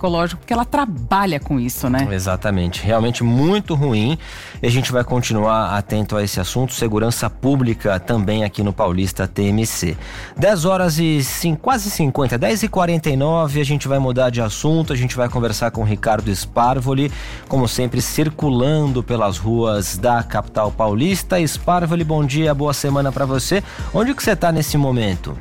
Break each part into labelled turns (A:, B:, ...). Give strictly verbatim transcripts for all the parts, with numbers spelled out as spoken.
A: psicológico, porque ela trabalha com isso, né?
B: Exatamente, realmente muito ruim. E a gente vai continuar atento a esse assunto, segurança pública também aqui no Paulista T M C. dez horas e sim, quase cinquenta, dez e quarenta e nove, a gente vai mudar de assunto, a gente vai conversar com o Ricardo Sparvoli, como sempre circulando pelas ruas da capital paulista. Sparvoli, bom dia, boa semana para você. Onde que você está nesse momento?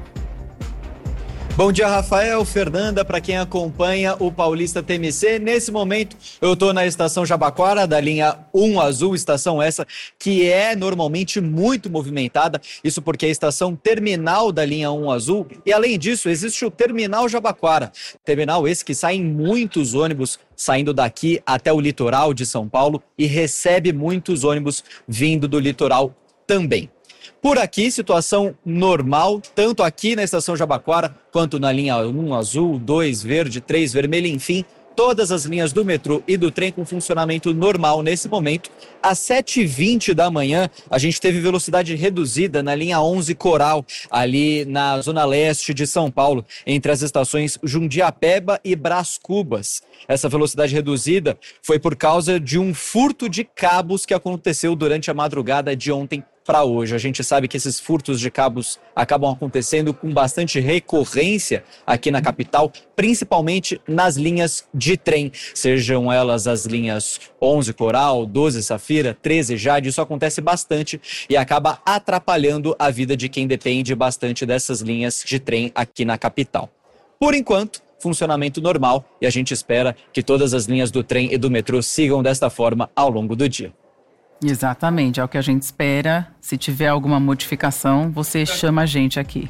C: Bom dia, Rafael, Fernanda, para quem acompanha o Paulista T M C. Nesse momento, eu estou na estação Jabaquara, da linha um Azul, estação essa que é normalmente muito movimentada. Isso porque é a estação terminal da linha um Azul. E além disso, existe o terminal Jabaquara. Terminal esse que saem muitos ônibus saindo daqui até o litoral de São Paulo e recebe muitos ônibus vindo do litoral também. Por aqui, situação normal, tanto aqui na estação Jabaquara, quanto na linha um azul, dois verde, três vermelho, enfim, todas as linhas do metrô e do trem com funcionamento normal nesse momento. Às sete e vinte da manhã, a gente teve velocidade reduzida na linha onze Coral, ali na zona leste de São Paulo, entre as estações Jundiapeba e Brás Cubas. Essa velocidade reduzida foi por causa de um furto de cabos que aconteceu durante a madrugada de ontem para hoje. A gente sabe que esses furtos de cabos acabam acontecendo com bastante recorrência aqui na capital, principalmente nas linhas de trem, sejam elas as linhas onze Coral, doze Safira, treze Jade. Isso acontece bastante e acaba atrapalhando a vida de quem depende bastante dessas linhas de trem aqui na capital. Por enquanto, funcionamento normal, e a gente espera que todas as linhas do trem e do metrô sigam desta forma ao longo do dia.
A: Exatamente, é o que a gente espera. Se tiver alguma modificação, você chama a gente aqui.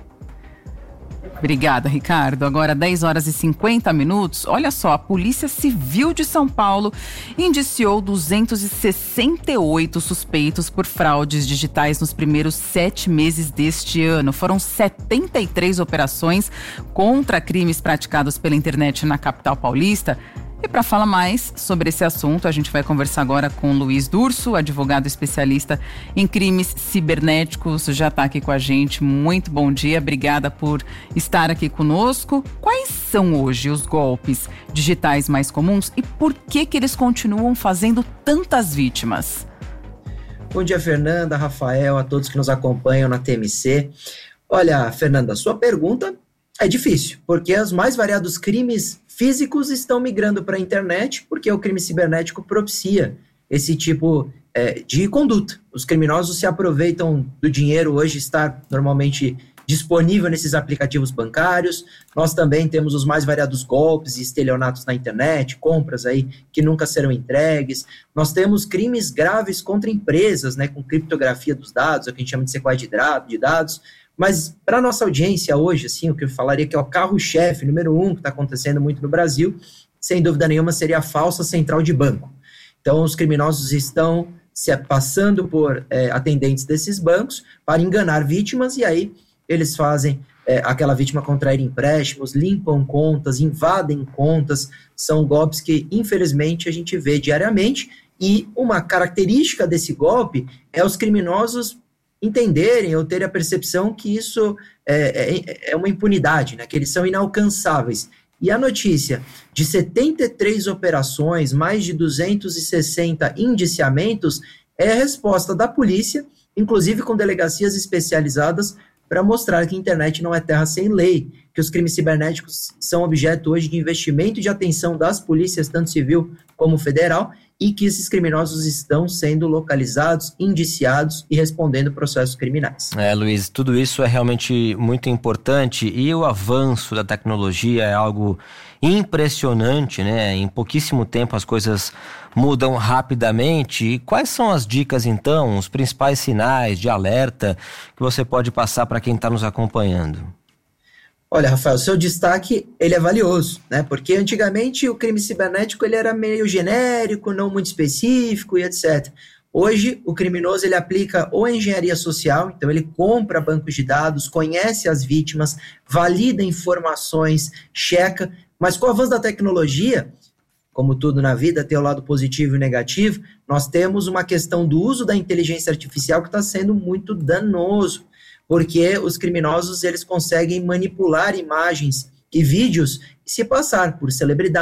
A: Obrigada, Ricardo. Agora dez horas e cinquenta minutos. Olha só, a Polícia Civil de São Paulo indiciou duzentos e sessenta e oito suspeitos por fraudes digitais nos primeiros sete meses deste ano. Foram setenta e três operações contra crimes praticados pela internet na capital paulista. E para falar mais sobre esse assunto, a gente vai conversar agora com Luiz Durso, advogado especialista em crimes cibernéticos. Já está aqui com a gente. Muito bom dia, obrigada por estar aqui conosco. Quais são hoje os golpes digitais mais comuns e por que que eles continuam fazendo tantas vítimas?
D: Bom dia, Fernanda, Rafael, a todos que nos acompanham na T M C. Olha, Fernanda, sua pergunta é difícil, porque os mais variados crimes físicos estão migrando para a internet, porque o crime cibernético propicia esse tipo é, de conduta. Os criminosos se aproveitam do dinheiro hoje estar normalmente disponível nesses aplicativos bancários. Nós também temos os mais variados golpes e estelionatos na internet, compras aí que nunca serão entregues. Nós temos crimes graves contra empresas, né, com criptografia dos dados, o que a gente chama de sequestro de dados. Mas para a nossa audiência hoje, assim, o que eu falaria que é o carro-chefe, número um, que está acontecendo muito no Brasil, sem dúvida nenhuma, seria a falsa central de banco. Então, os criminosos estão se passando por é, atendentes desses bancos para enganar vítimas, e aí eles fazem é, aquela vítima contrair empréstimos, limpam contas, invadem contas. São golpes que, infelizmente, a gente vê diariamente, e uma característica desse golpe é os criminosos entenderem ou terem a percepção que isso é, é, é uma impunidade, né? Que eles são inalcançáveis. E a notícia de setenta e três operações, mais de duzentos e sessenta indiciamentos, é a resposta da polícia, inclusive com delegacias especializadas, para mostrar que a internet não é terra sem lei, que os crimes cibernéticos são objeto hoje de investimento e de atenção das polícias, tanto civil como federal, e que esses criminosos estão sendo localizados, indiciados e respondendo processos criminais.
B: É, Luiz, tudo isso é realmente muito importante, e o avanço da tecnologia é algo impressionante, né? Em pouquíssimo tempo as coisas mudam rapidamente. E quais são as dicas, então, os principais sinais de alerta que você pode passar para quem está nos acompanhando?
D: Olha, Rafael, o seu destaque, ele é valioso, né? Porque antigamente o crime cibernético ele era meio genérico, não muito específico e etcétera. Hoje, o criminoso ele aplica ou a engenharia social, então ele compra bancos de dados, conhece as vítimas, valida informações, checa, mas com o avanço da tecnologia, como tudo na vida, tem o lado positivo e negativo, nós temos uma questão do uso da inteligência artificial que está sendo muito danoso, porque os criminosos eles conseguem manipular imagens e vídeos e se passar por celebridades,